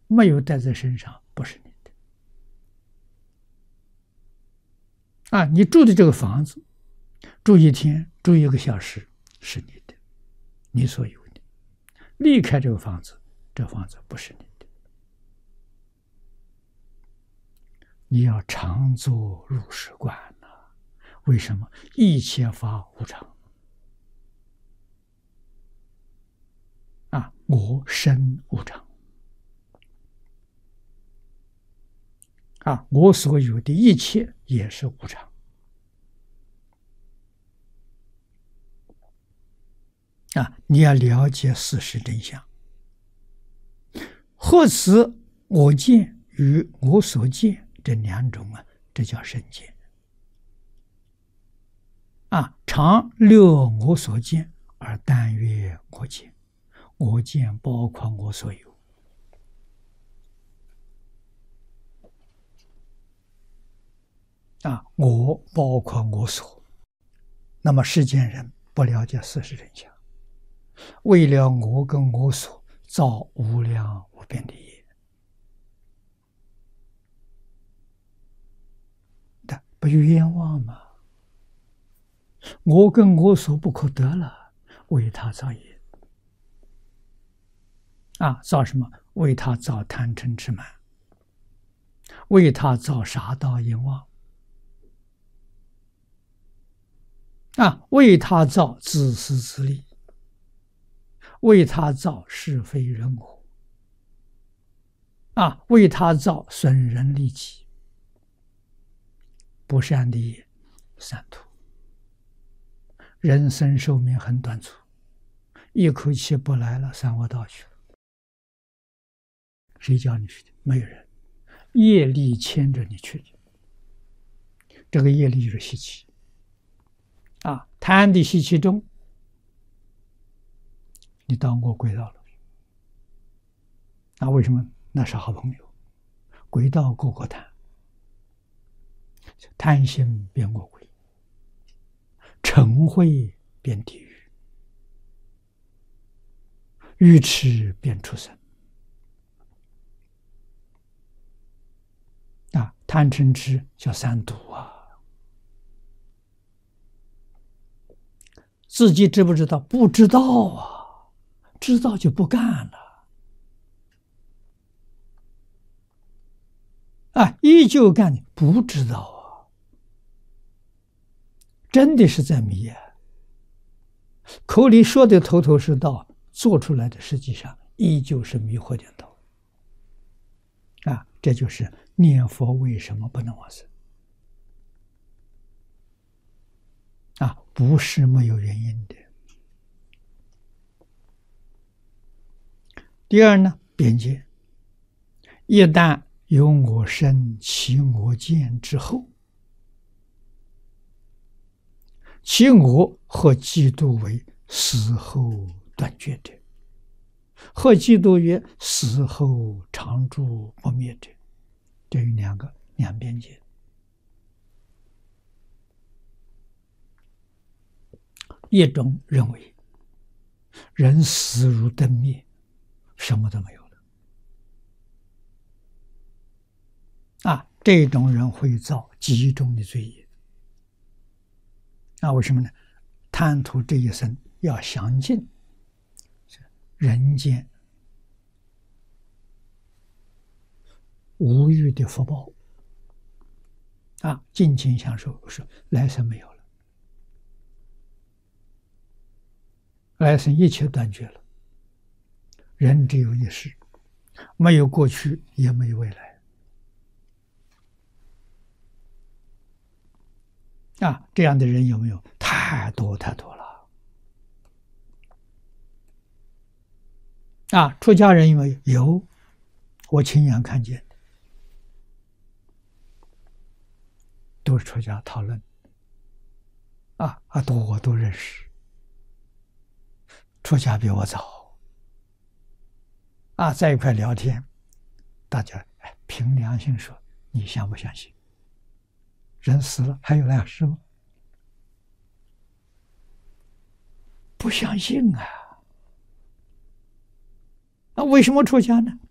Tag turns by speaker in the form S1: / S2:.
S1: 没有带在身上，不是你的。啊，你住的这个房子，住一天，住1个小时，是你的，你所有的。离开这个房子，这房子不是你的。你要常作入室观呐。为什么？一切法无常。啊，我身无常。啊，我所有的一切也是无常。啊，你要了解事实真相。何此我见与我所见这2种啊？这叫身见。啊，常略我所见，而但阅我见。我见包括我所有。啊，我包括我所。那么世间人不了解事实真相，为了我跟我所造无量无边的业，但不有冤枉吗？我跟我所不可得了，为他造业。啊，造什么？为他造贪嗔痴慢，为他造杀盗淫妄。啊，为他造自私自利，为他造是非人我。啊，为他造损人利己。不善的业3途。人生寿命很短促，一口气不来了，三恶道去了。谁叫你去的？没有人。业力牵着你去的。这个业力就是习气。啊，贪的习气中，你到恶轨道了。那为什么？那是好朋友。轨道个个贪，贪心变恶鬼，嗔恚变地狱，愚痴变畜生。啊，贪嗔痴叫3毒啊！自己知不知道？不知道啊，知道就不干了。啊，依旧干你不知道啊，真的是在迷啊！口里说的头头是道，做出来的实际上依旧是迷惑点头。啊，这就是念佛为什么不能往生。啊，不是没有原因的。第二呢，边界。一旦有我身起我见之后，其我和嫉妒为死后断绝者，和嫉妒曰死后常住不灭者，这有两边界。一种认为人死如灯灭，什么都没有了。啊，这种人会造极重的罪业。啊，为什么呢？贪图这一生要享尽人间无欲的福报。啊，尽情享受，说来生没有了，来生一切断绝了。人只有一世，没有过去，也没有未来。啊，这样的人有没有？太多太多了。啊，出家人有没有？有，我亲眼看见的，都是出家讨论。我都认识，出家比我早。在一块聊天，大家凭良心说，你相不相信？人死了还有来世吗？不相信啊！为什么出家呢？